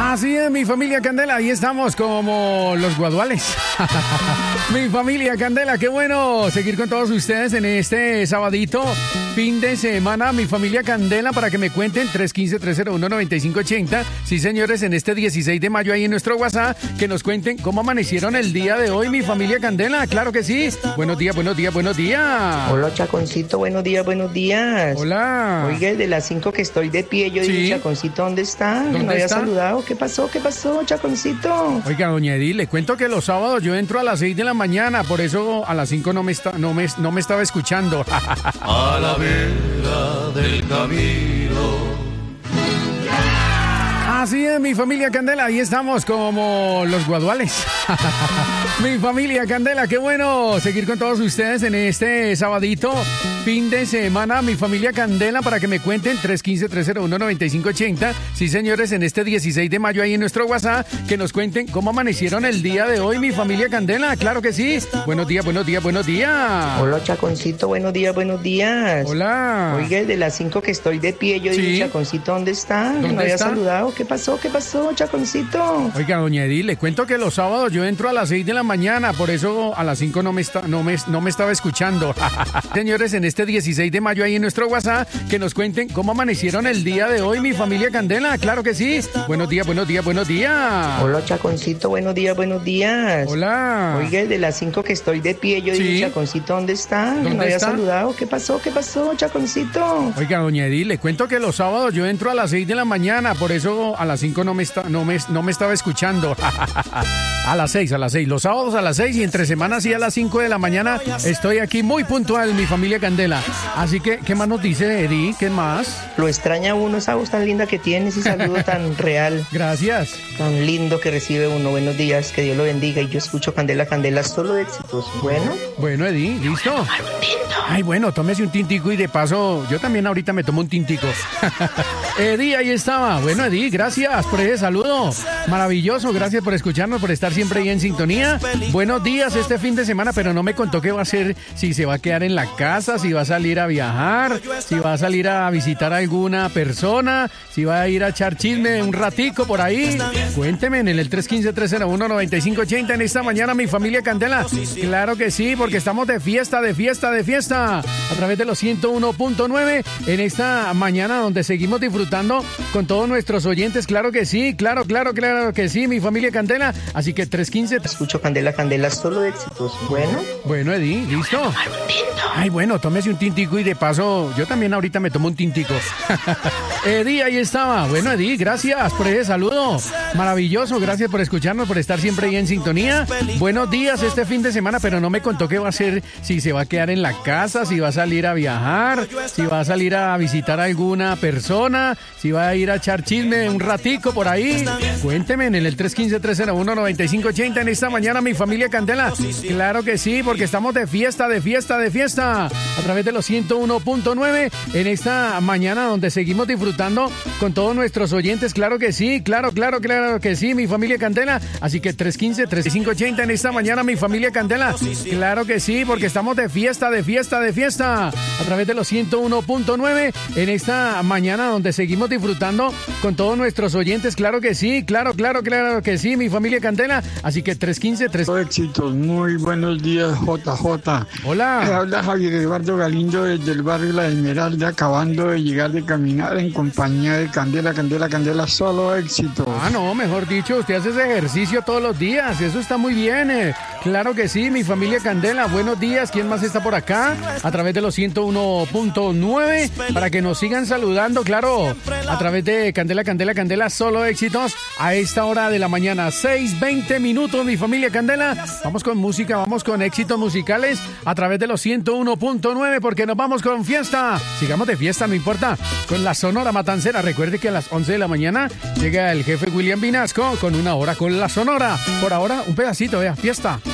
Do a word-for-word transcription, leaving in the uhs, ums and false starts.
Así es, mi familia Candela, ahí estamos como los guaduales. Mi familia Candela, qué bueno seguir con todos ustedes en este sabadito, fin de semana. Mi familia Candela, para que me cuenten, tres uno cinco, tres cero uno, nueve cinco ocho cero. Sí, señores, en este dieciséis de mayo ahí en nuestro WhatsApp, que nos cuenten cómo amanecieron el día de hoy, mi familia Candela. Claro que sí. Buenos días, buenos días, buenos días. Hola, Chaconcito, buenos días, buenos días. Hola. Oiga, de las cinco que estoy de pie, yo Sí. digo, Chaconcito, ¿dónde está? ¿Dónde ¿Me había está? saludado? ¿Qué pasó? ¿Qué pasó, Chaconcito? Oiga, doña Edith, le cuento que los sábados yo entro a las seis de la mañana, por eso a las cinco no me, está, no me, no me estaba escuchando. A la vera del camino. Así es, mi familia Candela, ahí estamos como los guaduales. Mi familia Candela, qué bueno seguir con todos ustedes en este sabadito, fin de semana. Mi familia Candela, para que me cuenten, tres uno cinco, tres cero uno, nueve cinco ocho cero. Sí, señores, en este dieciséis de mayo ahí en nuestro WhatsApp, que nos cuenten cómo amanecieron el día de hoy, mi familia Candela. Claro que sí. Buenos días, buenos días, buenos días. Hola, Chaconcito, buenos días, buenos días. Hola. Oiga, de las cinco que estoy de pie, yo Sí. digo, Chaconcito, ¿dónde está? ¿Dónde ¿Me había está? saludado? ¿Qué pasó? ¿Qué pasó, Chaconcito? Oiga, doña Edith, le cuento que los sábados yo entro a las seis de la mañana, por eso a las cinco no me, está, no me, no me estaba escuchando. Señores, en este dieciséis de mayo ahí en nuestro WhatsApp, que nos cuenten cómo amanecieron el día de hoy, mi familia Candela. Claro que sí. Buenos días, buenos días, buenos días. Hola, Chaconcito, buenos días, buenos días. Hola. Oiga, de las cinco que estoy de pie, yo Sí. digo, Chaconcito, ¿dónde está? ¿Dónde ¿Me había está? saludado? ¿Qué pasó? ¿Qué pasó, Chaconcito? Oiga, doña Edith, le cuento que los sábados yo entro a las seis de la mañana, por eso a las cinco no me, está, no me, no me estaba escuchando. A las seis, a las seis. Los sábados a las seis y entre semanas y a las cinco de la mañana estoy aquí muy puntual, mi familia Candela. Así que, ¿qué más nos dice Edith? ¿Qué más? Lo extraña uno, esa voz tan linda que tienes, ese saludo tan real, Gracias. tan lindo que recibe uno. Buenos días, que Dios lo bendiga. Y yo escucho Candela, Candela, solo de éxitos. Bueno, Bueno, Edith, ¿listo? Ay, bueno, tómese un tintico y de paso, yo también ahorita me tomo un tintico. Edith, ahí estaba. Bueno, Edith, gracias por ese saludo. Maravilloso, gracias por escucharnos, por estar siempre ahí en sintonía. Buenos días este fin de semana, pero no me contó qué va a hacer, si se va a quedar en la casa, si va a salir a viajar, si va a salir a visitar a alguna persona, si va a ir a echar chisme un ratico por ahí. Cuénteme en el tres uno cinco, tres cero uno, nueve cinco ocho cero en esta mañana, mi familia Candela. Claro que sí, porque estamos de fiesta, de fiesta, de fiesta, a través de los ciento uno punto nueve en esta mañana donde seguimos disfrutando con todos nuestros oyentes. Claro que sí, claro, claro, claro que sí, mi familia Candela. Así que tres uno cinco. escucho Candela, Candela, solo de éxitos. Bueno, Bueno, Edith, ¿listo? Ay, bueno, tómese un tintico y de paso, yo también ahorita me tomo un tintico. Edith, ahí estaba. Bueno, Edith, gracias por ese saludo. Maravilloso, gracias por escucharnos, por estar siempre ahí en sintonía. Buenos días este fin de semana, pero no me contó qué va a hacer, si se va a quedar en la casa, si va a salir a viajar, si va a salir a visitar a alguna persona, si va a ir a echar chisme un ratico por ahí. Cuénteme en el tres uno cinco, tres cero uno, nueve cinco ocho cero en esta mañana, mi familia Candela. Claro que sí, porque estamos de fiesta, de fiesta, de fiesta, a través de los ciento uno punto nueve en esta mañana donde seguimos disfrutando con todos nuestros oyentes. Claro que sí, claro, claro, claro que sí, mi familia Candela. Así que tres uno cinco, tres cinco ocho cero en esta mañana, mi familia Candela. Claro que sí, porque estamos de fiesta, de fiesta, de fiesta, a través de los ciento uno punto nueve en esta mañana donde seguimos disfrutando con todos nuestros oyentes. Claro que sí, claro, claro, claro que sí, mi familia Candela. Así que tres uno cinco, tres... Éxitos, muy buenos días, J J. Me Hola. habla Javier Eduardo Galindo desde el barrio La Esmeralda, acabando de llegar de caminar en compañía de Candela, Candela, Candela, solo éxitos. Ah, no, mejor dicho, usted hace ese ejercicio todos los días, eso está muy bien. eh. Claro que sí, mi familia Candela, buenos días. ¿Quién más está por acá? A través de los ciento uno punto nueve, para que nos sigan saludando, claro, a través de Candela, Candela, Candela, solo éxitos, a esta hora de la mañana, seis veinte minutos, mi familia Candela. Vamos con música, vamos con éxitos musicales, a través de los ciento uno punto nueve, porque nos vamos con fiesta. Sigamos de fiesta, no importa, con la Sonora Matancera. Recuerde que a las once de la mañana llega el jefe William Vinasco con una hora con la Sonora. Por ahora, un pedacito, vea, fiesta.